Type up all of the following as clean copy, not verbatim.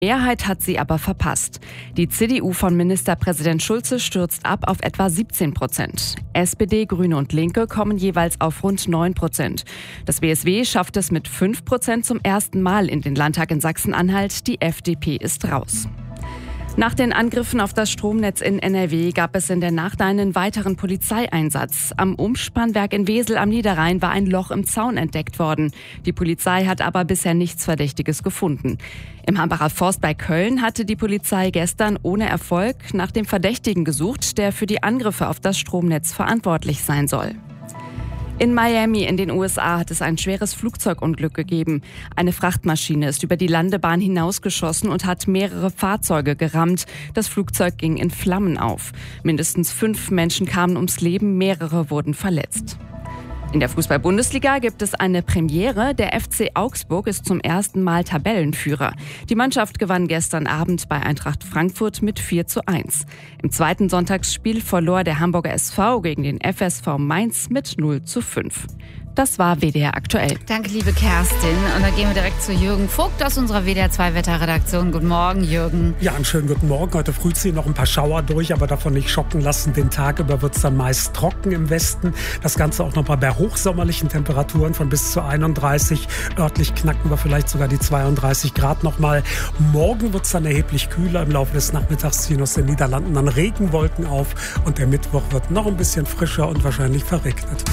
Mehrheit hat sie aber verpasst. Die CDU von Ministerpräsident Schulze stürzt ab auf etwa 17%. SPD, Grüne und Linke kommen jeweils auf rund 9%. Das BSW schafft es mit 5% zum ersten Mal in den Landtag in Sachsen-Anhalt. Die FDP ist raus. Nach den Angriffen auf das Stromnetz in NRW gab es in der Nacht einen weiteren Polizeieinsatz. Am Umspannwerk in Wesel am Niederrhein war ein Loch im Zaun entdeckt worden. Die Polizei hat aber bisher nichts Verdächtiges gefunden. Im Hambacher Forst bei Köln hatte die Polizei gestern ohne Erfolg nach dem Verdächtigen gesucht, der für die Angriffe auf das Stromnetz verantwortlich sein soll. In Miami in den USA hat es ein schweres Flugzeugunglück gegeben. Eine Frachtmaschine ist über die Landebahn hinausgeschossen und hat mehrere Fahrzeuge gerammt. Das Flugzeug ging in Flammen auf. Mindestens 5 Menschen kamen ums Leben, mehrere wurden verletzt. In der Fußball-Bundesliga gibt es eine Premiere. Der FC Augsburg ist zum ersten Mal Tabellenführer. Die Mannschaft gewann gestern Abend bei Eintracht Frankfurt mit 4:1. Im zweiten Sonntagsspiel verlor der Hamburger SV gegen den FSV Mainz mit 0:5. Das war WDR aktuell. Danke, liebe Kerstin. Und dann gehen wir direkt zu Jürgen Vogt aus unserer WDR 2 Wetterredaktion. Guten Morgen, Jürgen. Ja, einen schönen guten Morgen. Heute früh ziehen noch ein paar Schauer durch, aber davon nicht schocken lassen. Den Tag über wird es dann meist trocken im Westen. Das Ganze auch nochmal bei hochsommerlichen Temperaturen von bis zu 31. Örtlich knacken wir vielleicht sogar die 32 Grad nochmal. Morgen wird es dann erheblich kühler. Im Laufe des Nachmittags ziehen aus den Niederlanden dann Regenwolken auf. Und der Mittwoch wird noch ein bisschen frischer und wahrscheinlich verregnet.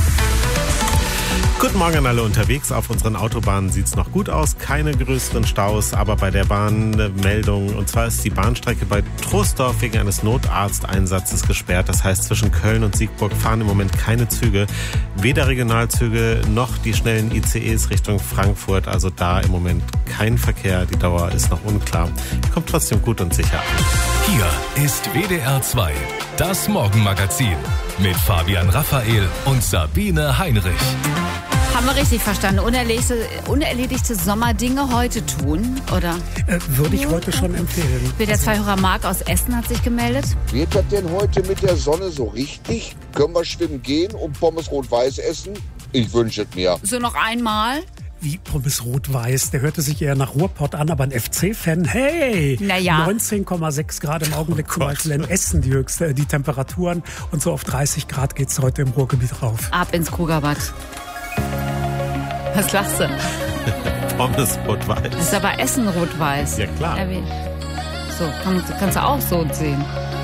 Guten Morgen an alle unterwegs. Auf unseren Autobahnen sieht es noch gut aus. Keine größeren Staus, aber bei der Bahn eine Meldung. Und zwar ist die Bahnstrecke bei Troisdorf wegen eines Notarzteinsatzes gesperrt. Das heißt, zwischen Köln und Siegburg fahren im Moment keine Züge. Weder Regionalzüge noch die schnellen ICEs Richtung Frankfurt. Also da im Moment kein Verkehr. Die Dauer ist noch unklar. Kommt trotzdem gut und sicher an. Hier ist WDR 2, das Morgenmagazin mit Fabian Raphael und Sabine Heinrich. Haben wir richtig verstanden? Unerledigte Sommerdinge heute tun, oder? Würde ich heute schon empfehlen. WDR 2-Hörer Marc aus Essen hat sich gemeldet. Wird das denn heute mit der Sonne so richtig? Können wir schwimmen gehen und Pommes rot-weiß essen? Ich wünsche es mir. So noch einmal? Wie Pommes rot-weiß, der hörte sich eher nach Ruhrpott an, aber ein FC-Fan, hey! Naja. 19,6 Grad im Augenblick zum Beispiel in Essen die Temperaturen und so auf 30 Grad geht's heute im Ruhrgebiet rauf. Ab ins Krugerbad. Was lachst du? Pommes rot-weiß. Das ist aber Essen rot-weiß. Ja, klar. So, kannst du auch so sehen.